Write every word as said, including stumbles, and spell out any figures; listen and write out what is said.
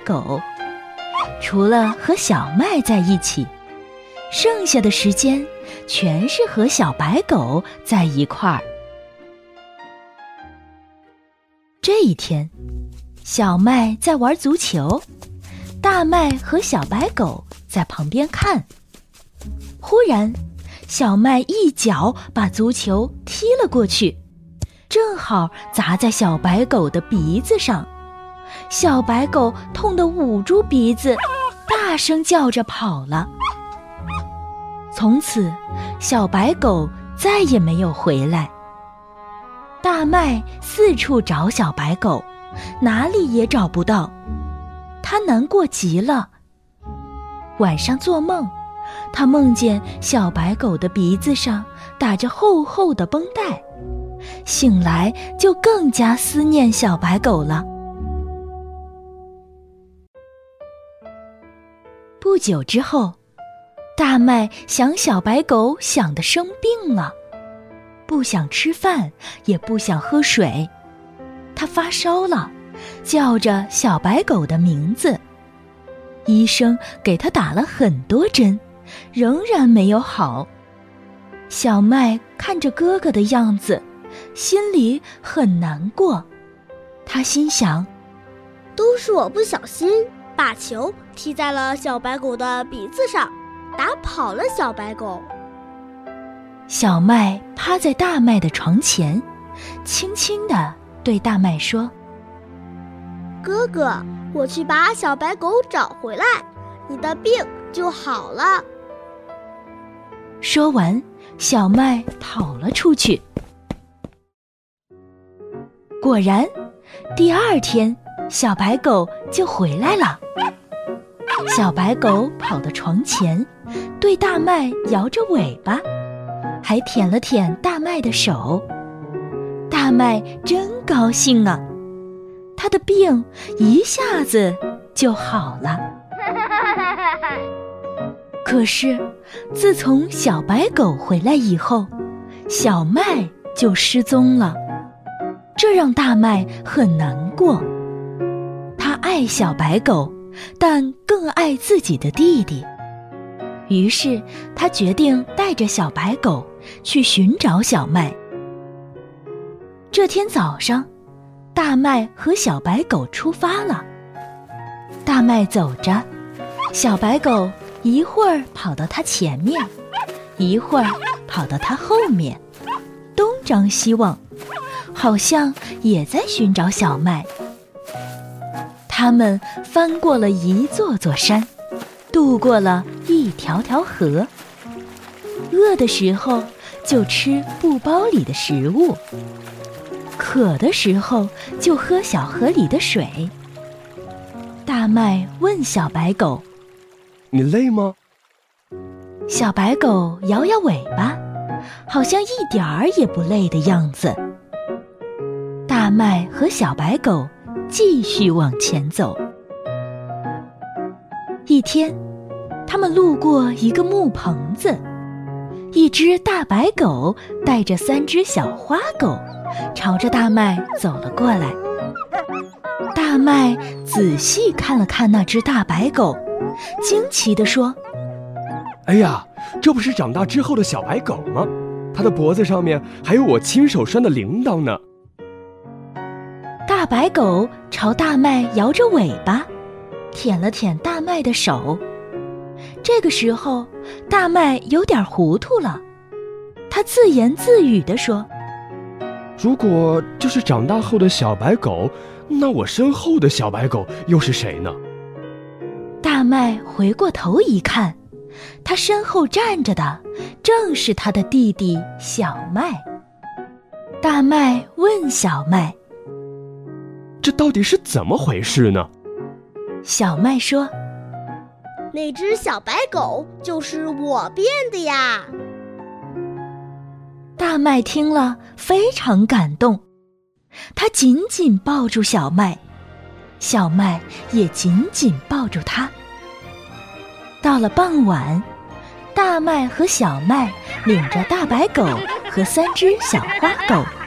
狗，除了和小麦在一起，剩下的时间全是和小白狗在一块儿。这一天，小麦在玩足球，大麦和小白狗在旁边看。忽然，小麦一脚把足球踢了过去，正好砸在小白狗的鼻子上。小白狗痛得捂住鼻子，大声叫着跑了。从此，小白狗再也没有回来。大麦四处找小白狗，哪里也找不到，他难过极了。晚上做梦，他梦见小白狗的鼻子上打着厚厚的绷带，醒来就更加思念小白狗了。不久之后，大麦想小白狗想得生病了，不想吃饭，也不想喝水。他发烧了，叫着小白狗的名字。医生给他打了很多针，仍然没有好。小麦看着哥哥的样子，心里很难过。他心想， 都是我不小心把球踢在了小白狗的鼻子上，打跑了小白狗。 小麦趴在大麦的床前，轻轻地对大麦说： 哥哥，我去把小白狗找回来，你的病就好了。 说完，小麦跑了出去。果然，第二天小白狗就回来了。小白狗跑到床前，对大麦摇着尾巴，还舔了舔大麦的手。大麦真高兴啊，他的病一下子就好了。可是，自从小白狗回来以后，小麦就失踪了，这让大麦很难过。他爱小白狗，但更爱自己的弟弟。于是他决定带着小白狗去寻找小麦。这天早上，大麦和小白狗出发了。大麦走着，小白狗一会儿跑到他前面，一会儿跑到他后面，东张西望，好像也在寻找小麦。他们翻过了一座座山，渡过了一条条河。饿的时候就吃布包里的食物，渴的时候就喝小河里的水。大麦问小白狗： 你累吗？ 小白狗摇摇尾巴，好像一点儿也不累的样子。大麦和小白狗继续往前走。一天，他们路过一个木棚子，一只大白狗带着三只小花狗朝着大麦走了过来。大麦仔细看了看那只大白狗，惊奇地说： 哎呀，这不是长大之后的小白狗吗？它的脖子上面还有我亲手拴的铃铛呢。 大白狗朝大麦摇着尾巴，舔了舔大麦的手。这个时候，大麦有点糊涂了，他自言自语地说： 如果这是长大后的小白狗，那我身后的小白狗又是谁呢？ 大麦回过头一看，他身后站着的正是他的弟弟小麦。大麦问小麦： 这到底是怎么回事呢？ 小麦说： 那只小白狗就是我变的呀。 大麦听了非常感动，他紧紧抱住小麦，小麦也紧紧抱住他。到了傍晚，大麦和小麦领着大白狗和三只小花狗